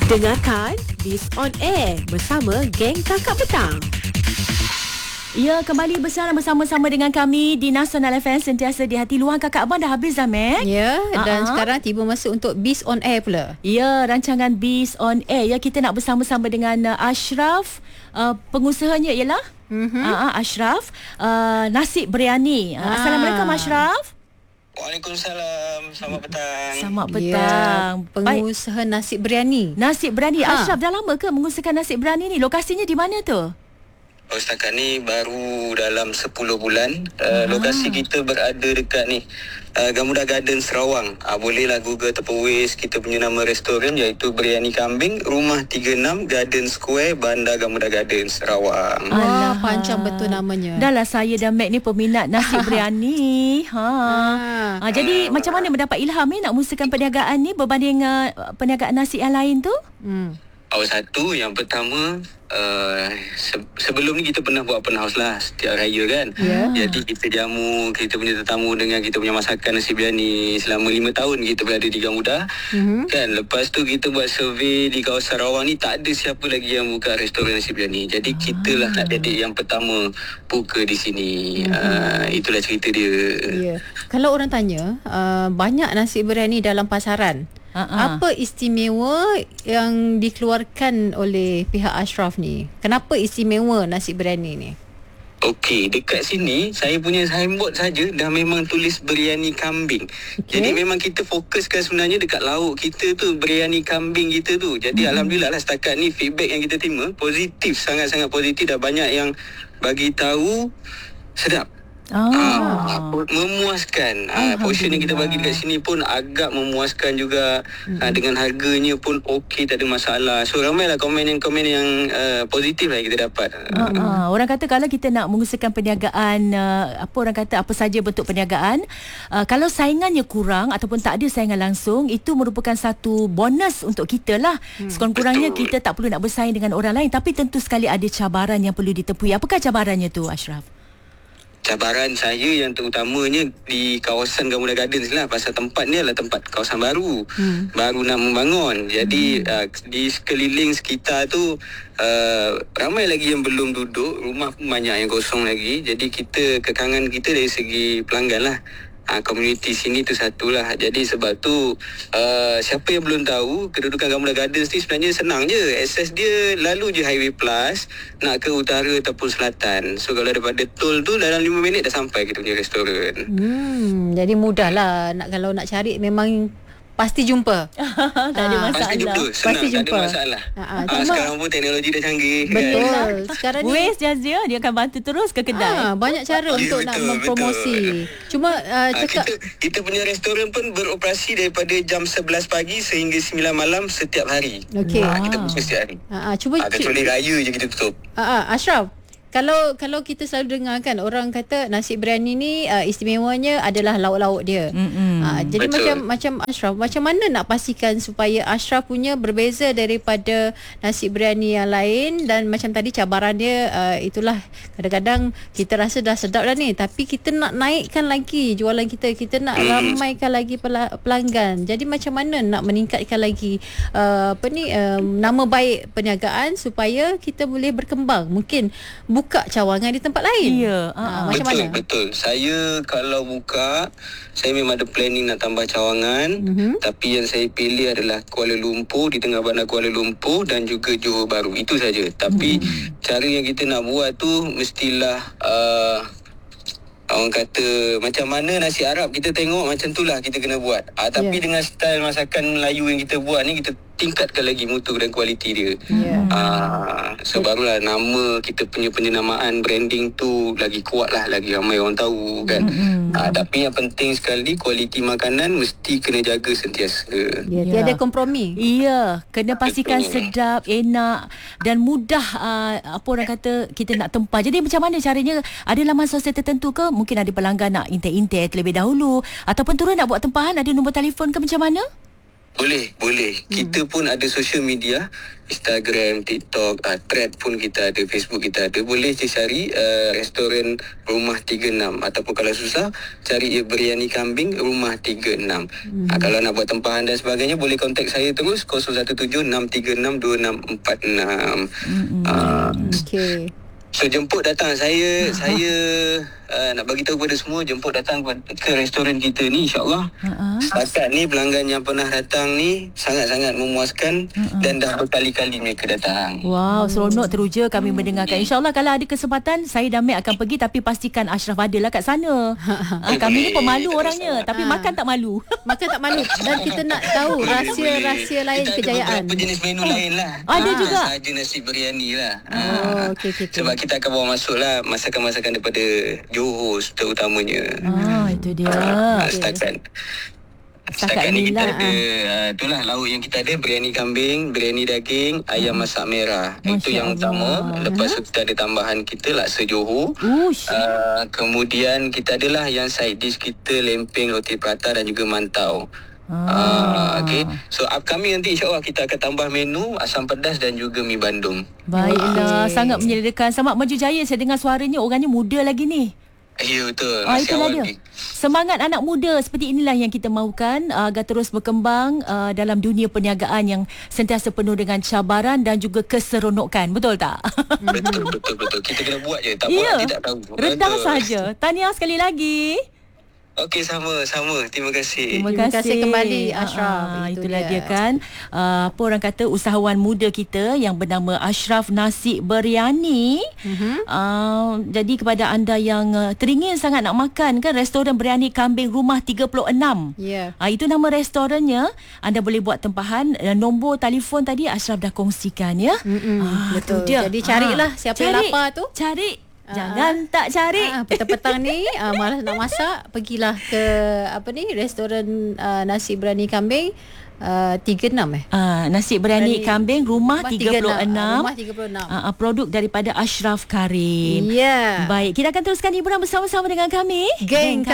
Dengarkan Biz on Air bersama geng Kakak Petang. Ya, kembali bersama dengan kami di Nasional FM, sentiasa di hati. Luang kakak abang dah habis dah, Mac? Ya, dan sekarang tiba masa untuk Biz on Air pula. Ya, rancangan Biz on Air. Ya, kita nak bersama-sama dengan Ashraf. Pengusahanya ialah Ashraf, Nasi Biryani. Assalamualaikum Ashraf. Waalaikumsalam. Selamat petang. Selamat petang. Ya, pengusaha nasi biryani. Nasi Biryani. Ashraf, dah lama ke mengusahakan nasi biryani ni? Lokasinya di mana tu? Setakat ni baru dalam 10 bulan. Lokasi kita berada dekat ni Gamuda Garden Sarawang. Bolehlah Google ataupun Waze kita punya nama restoran, iaitu Biryani Kambing, Rumah 36 Garden Square, Bandar Gamuda Garden Sarawang. Wah, panjang betul namanya. Dah lah, saya dan Mac ni peminat nasi biryani. Jadi macam mana mendapat ilham ni nak mulakan perniagaan ni berbanding perniagaan nasi yang lain tu? Satu, yang pertama, sebelum ni kita pernah buat open house lah setiap raya kan. Jadi kita jamu kita punya tetamu dengan kita punya masakan nasi biryani. Selama 5 tahun kita berada di Gamuda. Kan, lepas tu kita buat survey di kawasan Sarawang ni, tak ada siapa lagi yang buka restoran nasi biryani. Jadi kita lah nak jadi yang pertama buka di sini. Itulah cerita dia. Kalau orang tanya, banyak nasi biryani dalam pasaran. Apa istimewa yang dikeluarkan oleh pihak Ashraf ni? Kenapa istimewa nasi biryani ni? Okey, dekat sini saya punya signboard saja dah memang tulis biryani kambing. Jadi memang kita fokuskan sebenarnya dekat lauk kita tu, biryani kambing kita tu. Jadi alhamdulillah lah, setakat ni feedback yang kita terima positif, sangat-sangat positif. Dah banyak yang bagi tahu sedap. Memuaskan. Portion yang kita bagi dekat sini pun agak memuaskan juga. Dengan harganya pun okey, tak ada masalah. So ramailah komen yang positif lah yang kita dapat. Orang kata kalau kita nak mengusahakan perniagaan, apa saja bentuk perniagaan, kalau saingannya kurang ataupun tak ada saingan langsung, itu merupakan satu bonus untuk kita lah. Sekurang-kurangnya kita tak perlu nak bersaing dengan orang lain, tapi tentu sekali ada cabaran yang perlu ditempuhi. Apakah cabarannya tu, Ashraf? Cabaran saya yang terutamanya di kawasan Gamuda Gardens lah. Pasal tempat ni adalah tempat kawasan baru. Baru nak membangun. Jadi di sekeliling sekitar tu ramai lagi yang belum duduk. Rumah pun banyak yang kosong lagi. Jadi kekangan kita dari segi pelanggan lah. Komuniti sini tu satulah. Jadi sebab tu siapa yang belum tahu, kedudukan Gamuda Gardens ni sebenarnya senang je. Akses dia lalu je Highway Plus nak ke utara ataupun selatan. So kalau daripada tol tu dalam 5 minit dah sampai kita punya restoran. Jadi mudah lah. Kalau nak cari memang pasti jumpa. Tak ada masalah. Pasti jumpa. Senang, Pasti jumpa. tak ada masalah. Sekarang pun teknologi dah canggih. Betul. Kan? Sekarang ni Waze dia akan bantu terus ke kedai. banyak cara untuk nak mempromosi. Cuma cakap kita punya restoran pun beroperasi daripada jam 11 pagi sehingga 9 malam setiap hari. Okey. Kita buka setiap hari. Cuba kecuali raya je kita tutup. Ashraf, kalau kita selalu dengar kan, orang kata nasi biryani ni istimewanya adalah lauk-lauk dia. Jadi macam Ashraf, macam mana nak pastikan supaya Ashraf punya berbeza daripada nasi biryani yang lain? Dan macam tadi cabaran dia, itulah kadang-kadang kita rasa dah sedap dah ni, tapi kita nak naikkan lagi jualan kita nak ramaikan lagi pelanggan. Jadi macam mana nak meningkatkan lagi nama baik perniagaan supaya kita boleh berkembang? Mungkin buka cawangan di tempat lain. Macam mana? Betul. Saya kalau buka, saya memang ada planning nak tambah cawangan. Tapi yang saya pilih adalah Kuala Lumpur, di tengah bandar Kuala Lumpur, dan juga Johor Bahru. Itu saja. Tapi cara yang kita nak buat tu mestilah orang kata macam mana nasi Arab kita tengok, macam itulah kita kena buat. Tapi dengan style masakan Melayu yang kita buat ni, kita tingkatkan lagi mutu dan kualiti dia. So barulah nama kita punya penjenamaan, branding tu lagi kuat lah, lagi ramai orang tahu kan. Tapi yang penting sekali, kualiti makanan mesti kena jaga sentiasa. Tiada kompromi. Kena pastikan sedap, enak dan mudah, orang kata kita nak tempah. Jadi macam mana caranya? Ada laman sosial tertentu ke? Mungkin ada pelanggan nak intai terlebih dahulu, ataupun turun nak buat tempahan, ada nombor telefon ke macam mana? Boleh. Kita pun ada social media, Instagram, TikTok, thread pun kita ada, Facebook kita ada. Boleh cari restoran Rumah 36 ataupun kalau susah cari biryani kambing Rumah 36. Kalau nak buat tempahan dan sebagainya boleh kontak saya terus 017-636-2646. Okey. So jemput datang saya nak bagi tahu kepada semua, jemput datang ke restoran kita ni, insya-Allah. Setakat ni pelanggan yang pernah datang ni sangat-sangat memuaskan dan dah berkali-kali mereka datang. Wow, seronok teruja kami mendengarkan. InsyaAllah kalau ada kesempatan saya dan Mek akan pergi, tapi pastikan Ashraf ada lah kat sana. Kami ni pemalu orangnya, tapi makan tak malu. Makan tak malu. Dan kita nak tahu rahsia-rahsia lain kita kejayaan. Ada beberapa jenis menu lain lah. Ada juga. Sahaja nasi biryani lah. Okey. Sebab kita akan bawa masuk lah masakan-masakan daripada Johor terutamanya. Itu dia. Setakat ni ni kita lah. ada itulah lauk yang kita ada, biryani kambing, biryani daging, ayam masak merah. Itu yang utama. Lepas tu kita ada tambahan kita laksa Johor. Kemudian kita adalah yang side dish kita lempeng, roti prata dan juga mantau. Okay. So upcoming nanti insyaAllah kita akan tambah menu asam pedas dan juga mi bandung. Baiklah, sangat menyederakan. Selamat maju jaya. Saya dengar suaranya orangnya muda lagi ni. Ya, betul. Itulah dia. Semangat anak muda seperti inilah yang kita mahukan agar terus berkembang dalam dunia perniagaan yang sentiasa penuh dengan cabaran dan juga keseronokan. Betul tak? Betul. Kita kena buat je. Tak buat tidak tahu. Redha saja. Tahniah sekali lagi. Okey, sama-sama. Terima kasih. Terima kasih kembali, Ashraf. Itulah dia kan. Apa orang kata, usahawan muda kita yang bernama Ashraf Nasi Biryani. Jadi kepada anda yang teringin sangat nak makan kan, restoran biryani kambing Rumah 36. Itu nama restorannya. Anda boleh buat tempahan. Nombor telefon tadi Ashraf dah kongsikan ya. Betul. Jadi carilah siapa yang lapar tu. Jangan tak cari. Petang-petang ni malas nak masak, pergilah ke restoran nasi biryani kambing 36 nasi biryani kambing Rumah 36. Rumah 36. Produk daripada Ashraf Karim. Baik, kita akan teruskan hiburan bersama-sama dengan kami. Geng